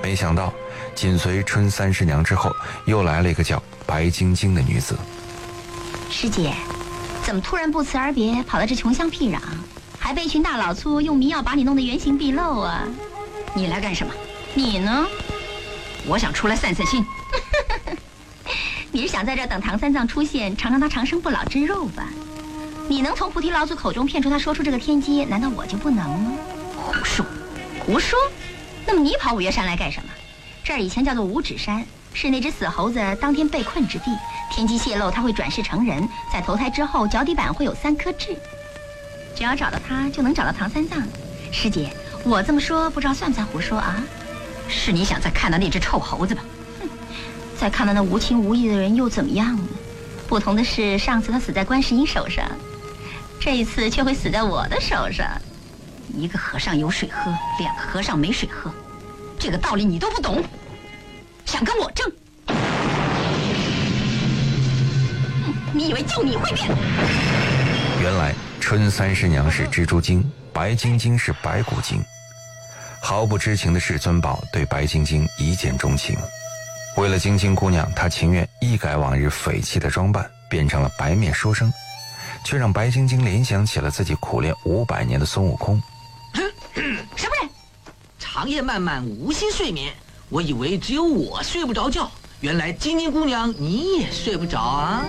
没想到紧随春三师娘之后，又来了一个叫白晶晶的女子。 师姐，怎么突然不辞而别，跑到这穷乡僻壤，还被一群大老粗用迷药把你弄得原形毕露啊？ 你来干什么？ 你呢？ 我想出来散散心。 你是想在这等唐三藏出现，尝尝他长生不老之肉吧？你能从菩提老祖口中骗出他说出这个天机，难道我就不能吗？ 胡说， 胡说！那么你跑五岳山来干什么？这儿以前叫做五指山，是那只死猴子当天被困之地。天机泄露，他会转世成人，在投胎之后，脚底板会有3颗痣。只要找到他，就能找到唐三藏。师姐，我这么说，不知道算不算胡说啊？ 是你想再看到那只臭猴子吧？ 哼，再看到那无情无义的人又怎么样呢？不同的是，上次他死在观世音手上，这一次却会死在我的手上。 一个和尚有水喝，两个和尚没水喝，这个道理你都不懂，想跟我争？你以为就你会变？ 原来春三师娘是蜘蛛精，白晶晶是白骨精。毫不知情的至尊宝对白晶晶一见钟情，为了晶晶姑娘，他情愿一改往日匪气的装扮，变成了白面书生，却让白晶晶联想起了自己苦练500年的孙悟空。 什么人？ 长夜漫漫无心睡眠，我以为只有我睡不着觉，原来晶晶姑娘你也睡不着啊？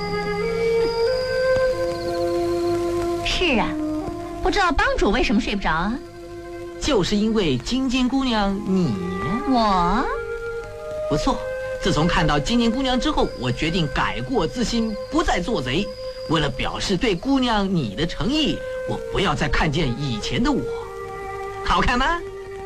是啊，不知道帮主为什么睡不着啊？ 就是因为晶晶姑娘你。 我？ 不错，自从看到晶晶姑娘之后，我决定改过自新，不再做贼。为了表示对姑娘你的诚意，我不要再看见以前的我。好看吗？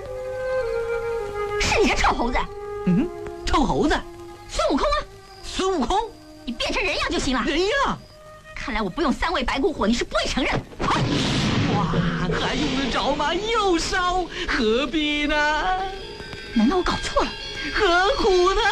是你这臭猴子！ 臭猴子， 孙悟空啊！ 孙悟空， 你变成人样就行了。 人样？ 看来我不用3味白骨火，你是不会承认。 哇，还用得着吗？又烧，何必呢？ 难道我搞错了？ 何苦呢？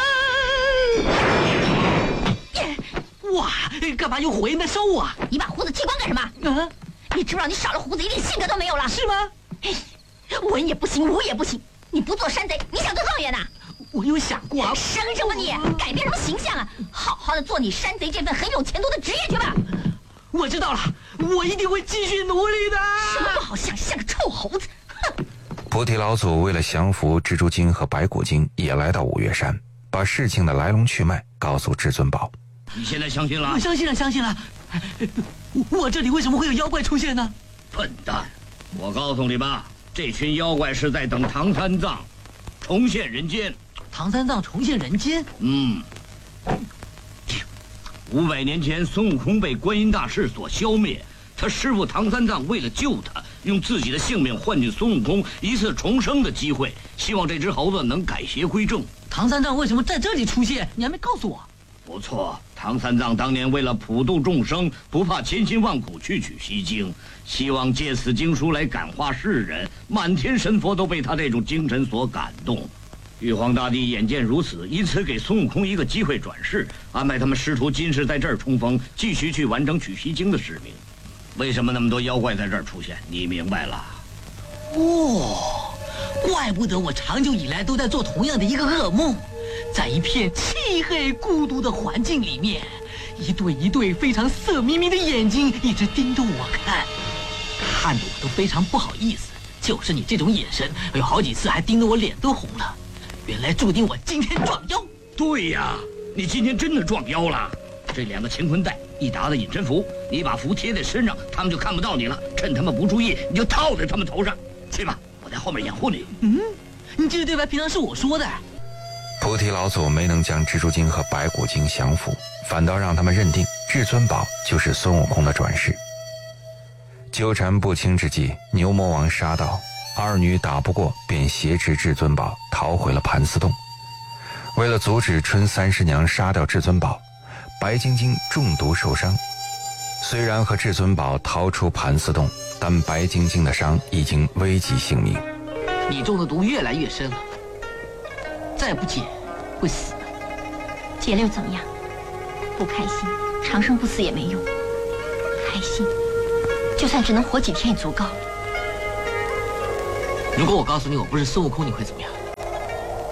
哇，干嘛用火焰在烧我啊？ 你把胡子剃光干什么？ 啊？ 你知不知道你少了胡子，一点性格都没有了？ 是吗？ 哎，文也不行，武也不行，你不做山贼，你想做状元呐？ 我有想过啊。 生什么你？改变什么形象啊？好好的做你山贼这份很有前途的职业去吧。 我知道了，我一定会继续努力的。 什么不好像个臭猴子！哼！ 菩提老祖为了降服蜘蛛精和白骨精，也来到五岳山，把事情的来龙去脉告诉至尊宝。 你现在相信了？ 我相信了，相信了。我这里为什么会有妖怪出现呢？ 笨蛋！我告诉你吧，这群妖怪是在等唐三藏重现人间。 唐三藏重现人间 ？500年前，孙悟空被观音大士所消灭，他师父唐三藏为了救他，用自己的性命换取孙悟空一次重生的机会，希望这只猴子能改邪归正。 唐三藏为什么在这里出现？你还没告诉我。 不错，唐三藏当年为了普度众生，不怕千辛万苦去取西经，希望借此经书来感化世人。满天神佛都被他这种精神所感动。玉皇大帝眼见如此，以此给孙悟空一个机会转世，安排他们师徒今世在这儿重逢，继续去完成取西经的使命。为什么那么多妖怪在这儿出现？你明白了？ 哦，怪不得我长久以来都在做同样的一个噩梦。在一片漆黑孤独的环境里面，一对非常色眯眯的眼睛一直盯着我看，看得我都非常不好意思。就是你这种眼神，有好几次还盯得我脸都红了。原来注定我今天撞妖。 对呀，你今天真的撞妖了。这2个乾坤袋，一沓的隐身符，你把符贴在身上，他们就看不到你了。趁他们不注意，你就套在他们头上。去吧，我在后面掩护你。 你这个对白平常是我说的。 菩提老祖没能将蜘蛛精和白骨精降服，反倒让他们认定至尊宝就是孙悟空的转世。纠缠不清之际，牛魔王杀到，二女打不过，便挟持至尊宝逃回了盘丝洞。为了阻止春三师娘杀掉至尊宝，白晶晶中毒受伤。虽然和至尊宝逃出盘丝洞，但白晶晶的伤已经危及性命。 你中的毒越来越深了，再不解会死的。 解了又怎么样？不开心，长生不死也没用。开心，就算只能活几天也足够了。 如果我告诉你我不是孙悟空，你会怎么样？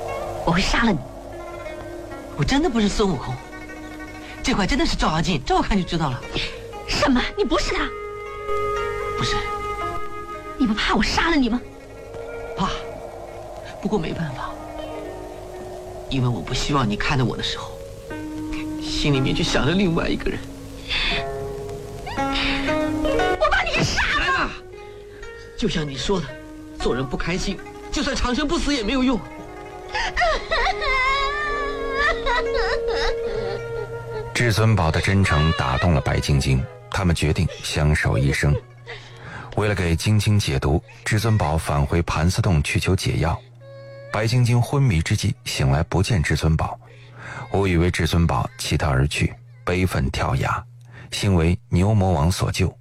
我会杀了你。 我真的不是孙悟空，这块真的是照妖镜，照看就知道了。 什么？你不是他？ 不是， 你不怕我杀了你吗？ 怕，不过没办法，因为我不希望你看着我的时候，心里面就想着另外一个人。 我把你给杀了！ 来吧，就像你说的，做人不开心，就算长生不死也没有用。 至尊宝的真诚打动了白晶晶，他们决定相守一生。为了给晶晶解毒，至尊宝返回盘丝洞去求解药。白晶晶昏迷之际醒来不见至尊宝，误以为至尊宝弃她而去，悲愤跳崖，幸为牛魔王所救。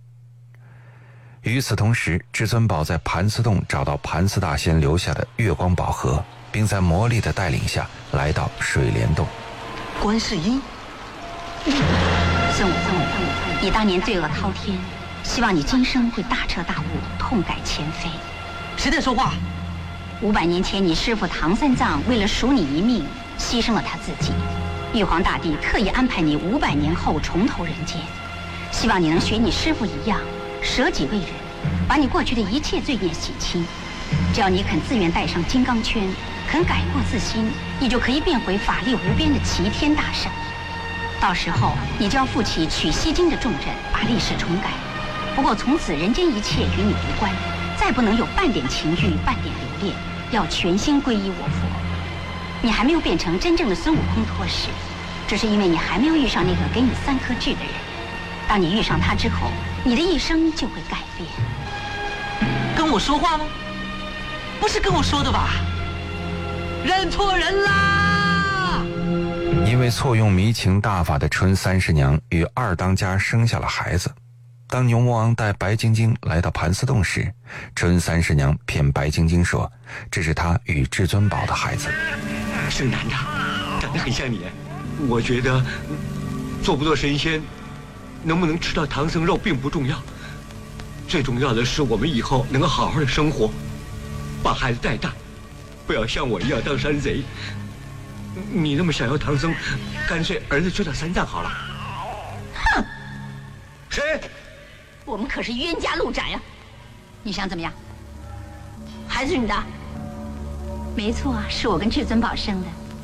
与此同时，至尊宝在盘丝洞找到盘丝大仙留下的月光宝盒，并在魔力的带领下来到水帘洞。 观世音， 孙悟空，你当年罪恶滔天，希望你今生会大彻大悟，痛改前非。 谁在说话 ？500年前，你师父唐三藏为了赎你一命，牺牲了他自己。玉皇大帝特意安排你500年后重投人间，希望你能学你师父一样，舍己为人，把你过去的一切罪孽洗清。只要你肯自愿戴上金刚圈，肯改过自新，你就可以变回法力无边的齐天大圣。到时候，你就要负起取西经的重任，把历史重改。不过从此人间一切与你无关，再不能有半点情欲，半点留恋，要全心皈依我佛。你还没有变成真正的孙悟空托世，只是因为你还没有遇上那个给你3颗痣的人。当你遇上他之后，你的一生就会改变。 跟我说话吗？不是跟我说的吧？认错人啦！ 因为错用迷情大法的春30娘与二当家生下了孩子。当牛魔王带白晶晶来到盘丝洞时，春30娘骗白晶晶说这是她与至尊宝的孩子。 是男的，长得很像你。我觉得做不做神仙，能不能吃到唐僧肉并不重要，最重要的是我们以后能够好好的生活，把孩子带大，不要像我一样当山贼。你那么想要唐僧，干脆儿子就当三藏好了。 哼！ 谁？ 我们可是冤家路窄呀！你想怎么样？孩子是你的？没错啊，是我跟至尊宝生的。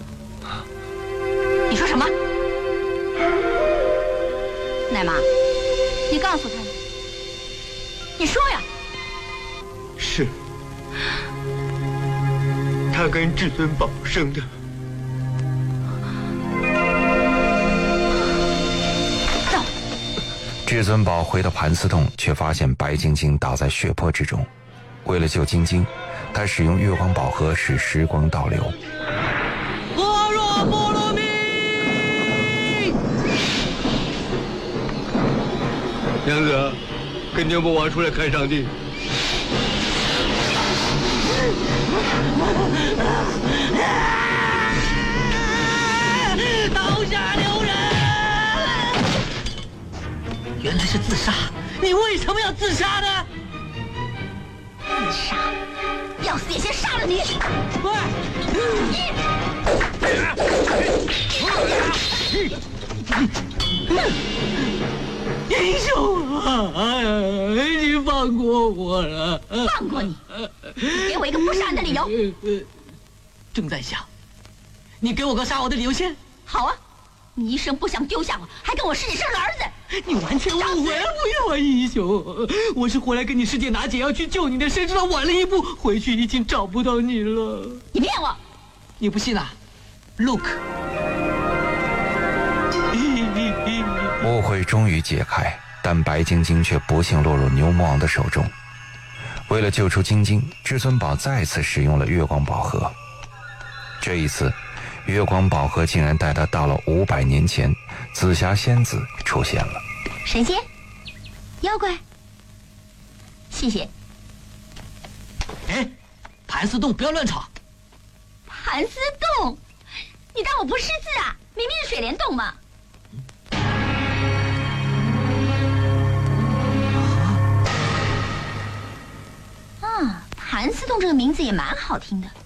你说什么？奶妈，你告诉他，你说呀。 是，他跟至尊宝生的。 至尊宝回到盘丝洞，却发现白晶晶倒在血泊之中。为了救晶晶，他使用月光宝盒使时光倒流。 般若波罗蜜！ 娘子，跟牛魔王出来看上帝。 刀下留人！原来是自杀，你为什么要自杀呢？ 自杀，要死也先杀了你！ 英雄啊，你放过我了！ 放过你？你给我一个不杀人的理由。 正在想，你给我个杀我的理由先。 好啊，你一生不想丢下我，还跟我师姐生了儿子。 你完全误会了，不要啊，英雄！我是回来跟你师姐拿解药去救你的，谁知道晚了一步，回去已经找不到你了。 你骗我！ 你不信啊 ？Look， 误会终于解开，但白晶晶却不幸落入牛魔王的手中。为了救出晶晶，至尊宝再次使用了月光宝盒。这一次，月光宝盒竟然带他到了500年前，紫霞仙子出现了。 神仙，妖怪，谢谢。 哎，盘丝洞不要乱闯。 盘丝洞，你当我不识字啊？明明是水帘洞嘛。啊，盘丝洞这个名字也蛮好听的。